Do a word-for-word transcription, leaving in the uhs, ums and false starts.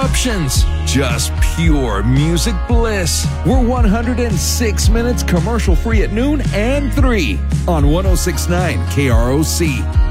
interruptions. Just pure music bliss. We're one hundred six minutes commercial free at noon and three on one oh six point nine K R O C.